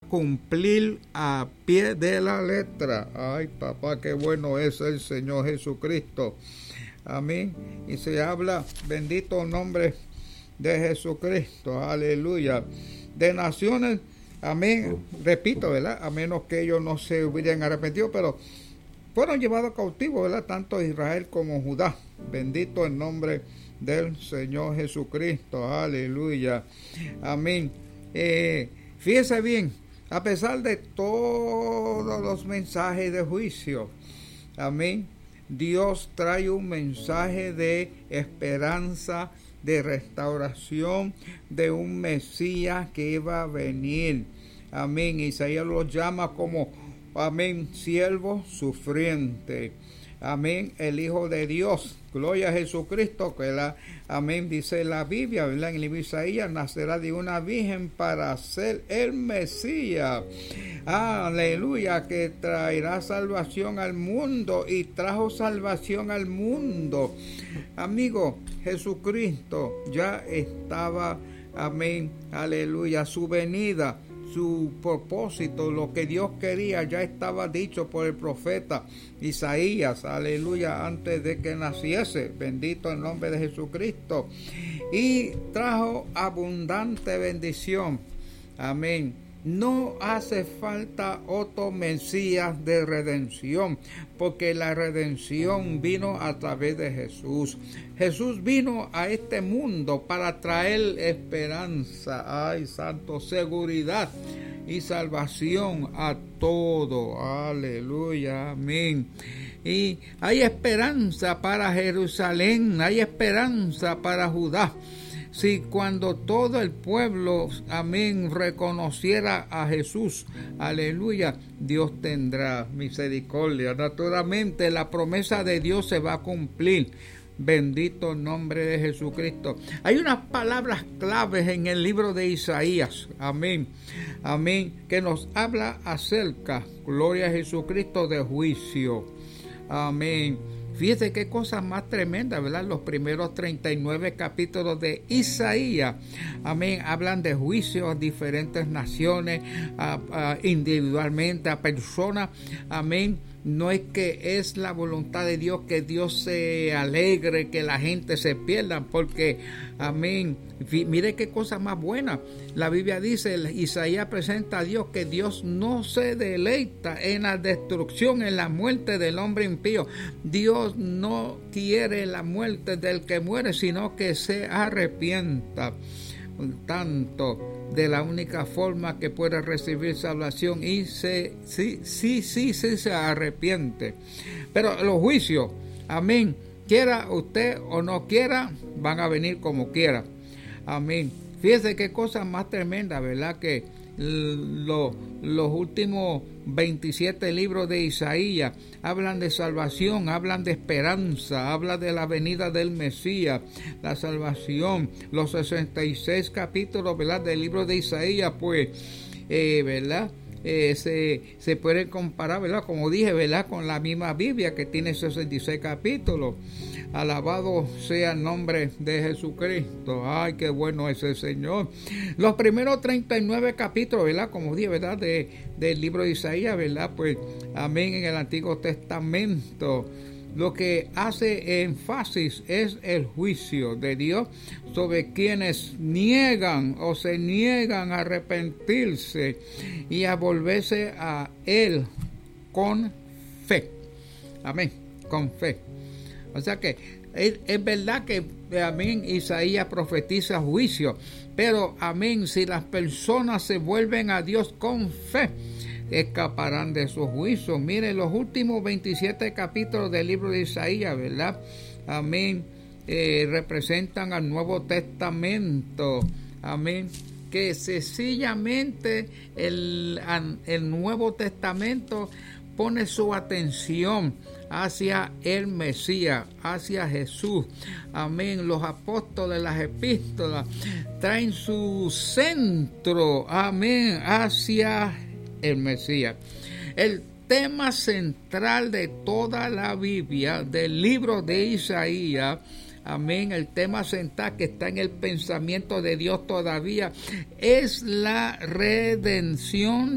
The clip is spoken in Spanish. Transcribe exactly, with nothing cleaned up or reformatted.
cumplir a pie de la letra. Ay, papá, qué bueno es el Señor Jesucristo. Amén. Y se habla, bendito nombre de Jesucristo. Aleluya. De naciones, amén. Repito, ¿verdad? A menos que ellos no se hubieran arrepentido, pero fueron llevados cautivos, ¿verdad? Tanto Israel como Judá. Bendito el nombre del Señor Jesucristo. Aleluya. Amén. Eh, fíjese bien, a pesar de todos los mensajes de juicio, amén, Dios trae un mensaje de esperanza, de restauración, de un Mesías que iba a venir. Amén. Isaías lo llama como, amén, siervo sufriente. Amén, el Hijo de Dios. Gloria a Jesucristo, que la, amén, dice la Biblia, ¿verdad? En el libro de Isaías, nacerá de una virgen para ser el Mesías. Aleluya, que traerá salvación al mundo y trajo salvación al mundo. Amigo, Jesucristo ya estaba, amén, aleluya, su venida, su propósito, lo que Dios quería, ya estaba dicho por el profeta Isaías, aleluya, antes de que naciese. Bendito el nombre de Jesucristo. Y trajo abundante bendición. Amén. No hace falta otro Mesías de redención, porque la redención vino a través de Jesús. Jesús vino a este mundo para traer esperanza, ay, santo, seguridad y salvación a todo. Aleluya, amén. Y hay esperanza para Jerusalén, hay esperanza para Judá. Si cuando todo el pueblo, amén, reconociera a Jesús, aleluya, Dios tendrá misericordia. Naturalmente la promesa de Dios se va a cumplir. Bendito nombre de Jesucristo. Hay unas palabras claves en el libro de Isaías, amén, amén, que nos habla acerca, gloria a Jesucristo, de juicio, amén. Fíjese qué cosa más tremenda, ¿verdad? Los primeros treinta y nueve capítulos de Isaías, amén, hablan de juicio a diferentes naciones, a, a, individualmente, a personas, amén. No es que es la voluntad de Dios que Dios se alegre, que la gente se pierda, porque, amén, mire qué cosa más buena. La Biblia dice, Isaías presenta a Dios que Dios no se deleita en la destrucción, en la muerte del hombre impío. Dios no quiere la muerte del que muere, sino que se arrepienta. Tanto de la única forma que puede recibir salvación y se, sí, sí, sí, sí se arrepiente. Pero los juicios, amén, quiera usted o no quiera, van a venir como quiera. Amén. Fíjese qué cosa más tremenda, ¿verdad? Que lo, los últimos veintisiete libros de Isaías hablan de salvación, hablan de esperanza, hablan de la venida del Mesías, la salvación. Los sesenta y seis capítulos, ¿verdad?, del libro de Isaías, pues, eh, ¿verdad?, Eh, se, se puede comparar, ¿verdad?, como dije, ¿verdad?, con la misma Biblia que tiene sesenta y seis capítulos. Alabado sea el nombre de Jesucristo. Ay, qué bueno es el Señor. Los primeros treinta y nueve capítulos, ¿verdad?, como dije, ¿verdad?, de, del libro de Isaías, ¿verdad?, pues, amén, en el Antiguo Testamento, lo que hace énfasis es el juicio de Dios sobre quienes niegan o se niegan a arrepentirse y a volverse a Él con fe. Amén, con fe. O sea que es, es verdad que, amén, Isaías profetiza juicio, pero, amén, si las personas se vuelven a Dios con fe, escaparán de su juicio. Miren los últimos veintisiete capítulos del libro de Isaías, ¿verdad? Amén. Eh, representan al Nuevo Testamento. Amén. Que sencillamente el, el Nuevo Testamento pone su atención hacia el Mesías, hacia Jesús. Amén. Los apóstoles, las epístolas, traen su centro, amén, hacia el Mesías. El tema central de toda la Biblia, del libro de Isaías, amén, el tema central que está en el pensamiento de Dios todavía, es la redención